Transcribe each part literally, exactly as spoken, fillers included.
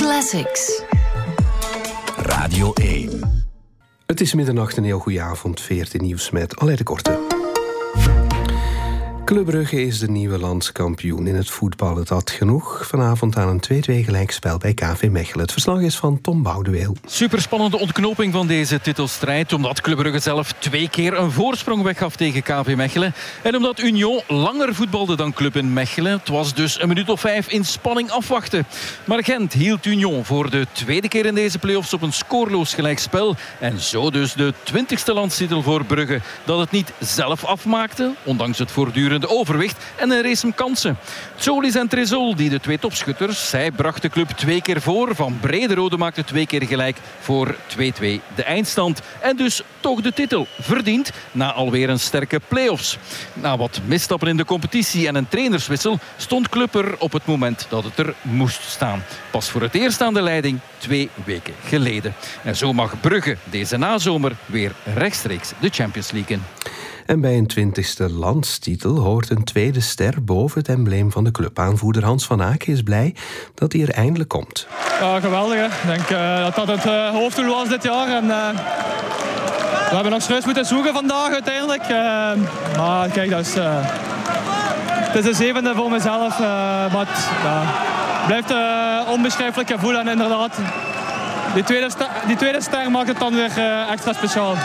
Classics. Radio één. Het is middernacht, een heel goede avond. veertien nieuws met Alain de Korte. Club Brugge is de nieuwe landskampioen in het voetbal. Het had genoeg vanavond aan een twee-twee gelijkspel bij K V Mechelen. Het verslag is van Tom Boudeweel. Superspannende ontknoping van deze titelstrijd, omdat Club Brugge zelf twee keer een voorsprong weggaf tegen K V Mechelen. En omdat Union langer voetbalde dan Club in Mechelen. Het was dus een minuut of vijf in spanning afwachten. Maar Gent hield Union voor de tweede keer in deze play-offs op een scoorloos gelijkspel. En zo dus de twintigste landstitel voor Brugge, dat het niet zelf afmaakte, ondanks het voortdurende de overwicht en een race om kansen. Tsolis en Trezol, die de twee topschutters, zij brachten de club twee keer voor. Van Brederode maakte twee keer gelijk voor twee-twee de eindstand. En dus toch de titel. Verdiend na alweer een sterke play-offs. Na wat misstappen in de competitie en een trainerswissel stond Club er op het moment dat het er moest staan. Pas voor het eerst aan de leiding twee weken geleden. En zo mag Brugge deze nazomer weer rechtstreeks de Champions League in. En bij een twintigste landstitel hoort een tweede ster boven het embleem van de club. Aanvoerder Hans van Aken is blij dat hij er eindelijk komt. Ja, geweldig. Hè? Ik denk uh, dat dat het uh, hoofddoel was dit jaar. En, uh, we hebben nog serieus moeten zoeken vandaag uiteindelijk. Uh, maar kijk, dat is, uh, het is de zevende voor mezelf. Uh, maar het uh, blijft een uh, onbeschrijfelijk gevoel. En inderdaad, die tweede, ster, die tweede ster maakt het dan weer uh, extra speciaal.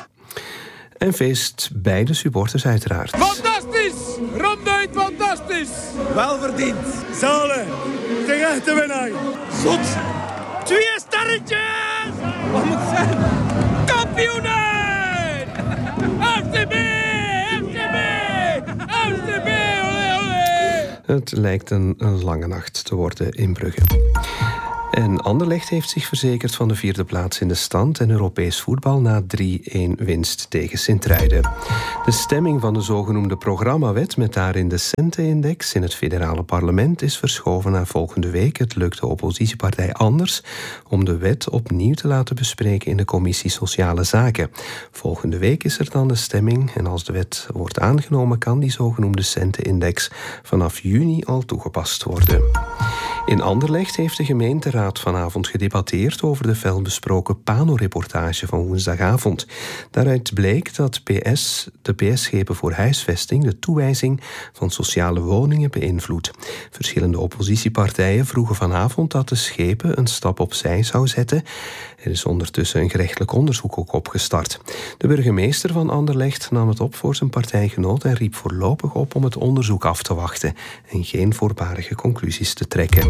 En feest bij de supporters uiteraard. Fantastisch! Ronduit fantastisch! Wel verdiend. Zalen, de echte winnaar. Zot! Twee sterretjes! Wat moet het zijn? Kampioenen! F C B! F C B! F C B! Olé, olé! Het lijkt een, een lange nacht te worden in Brugge. En Anderlecht heeft zich verzekerd van de vierde plaats in de stand en Europees voetbal na drie-een winst tegen Sint-Truiden. De stemming van de zogenoemde programmawet met daarin de Centenindex in het federale parlement is verschoven naar volgende week. Het lukt de oppositiepartij Anders om de wet opnieuw te laten bespreken in de commissie Sociale Zaken. Volgende week is er dan de stemming en als de wet wordt aangenomen kan die zogenoemde Centenindex vanaf juni al toegepast worden. In Anderlecht heeft de gemeenteraad vanavond gedebatteerd over de felbesproken Pano-reportage van woensdagavond. Daaruit bleek dat P S, de P S-schepen voor huisvesting de toewijzing van sociale woningen beïnvloedt. Verschillende oppositiepartijen vroegen vanavond dat de schepen een stap opzij zou zetten. Er is ondertussen een gerechtelijk onderzoek ook opgestart. De burgemeester van Anderlecht nam het op voor zijn partijgenoot en riep voorlopig op om het onderzoek af te wachten en geen voorbarige conclusies te trekken.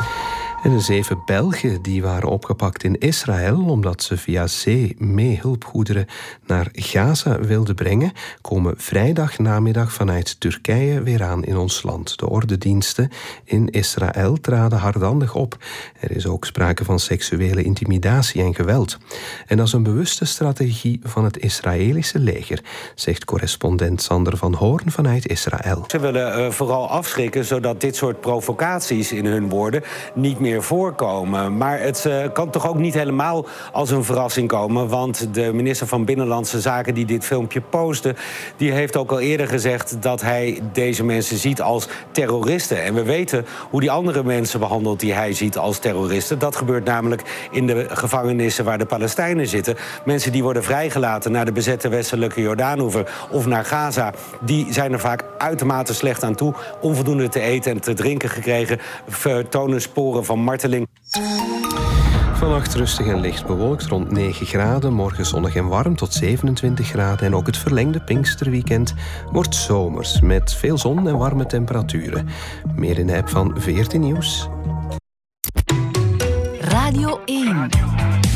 En de zeven Belgen die waren opgepakt in Israël omdat ze via zee mee hulpgoederen naar Gaza wilden brengen, komen vrijdag namiddag vanuit Turkije weer aan in ons land. De ordendiensten in Israël traden hardhandig op. Er is ook sprake van seksuele intimidatie en geweld. En dat is een bewuste strategie van het Israëlische leger, zegt correspondent Sander van Hoorn vanuit Israël. Ze willen uh, vooral afschrikken zodat dit soort provocaties in hun woorden niet meer voorkomen. Maar het uh, kan toch ook niet helemaal als een verrassing komen, want de minister van Binnenlandse Zaken die dit filmpje postte, die heeft ook al eerder gezegd dat hij deze mensen ziet als terroristen. En we weten hoe die andere mensen behandelt die hij ziet als terroristen. Dat gebeurt namelijk in de gevangenissen waar de Palestijnen zitten. Mensen die worden vrijgelaten naar de bezette westelijke Jordaanoever of naar Gaza, die zijn er vaak uitermate slecht aan toe. Onvoldoende te eten en te drinken gekregen, vertonen sporen van marteling. Vannacht rustig en licht bewolkt rond negen graden. Morgen zonnig en warm tot zevenentwintig graden. En ook het verlengde Pinksterweekend wordt zomers met veel zon en warme temperaturen. Meer in de app van veertien Nieuws. Radio één.